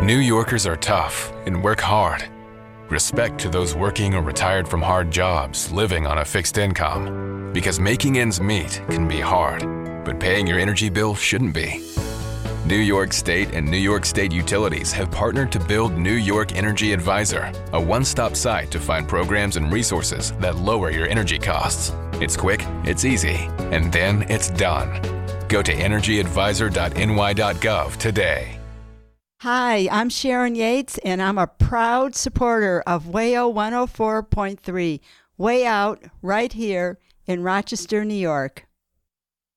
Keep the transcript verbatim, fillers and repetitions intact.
New Yorkers are tough and work hard. Respect to those working or retired from hard jobs, living on a fixed income. Because making ends meet can be hard, but paying your energy bill shouldn't be. New York State and New York State Utilities have partnered to build New York Energy Advisor, a one-stop site to find programs and resources that lower your energy costs. It's quick, it's easy, and then it's done. Go to energy advisor dot n y dot gov today. Hi, I'm Sharon Yates, and I'm a proud supporter of W A O one oh four point three, Way Out, right here in Rochester, New York.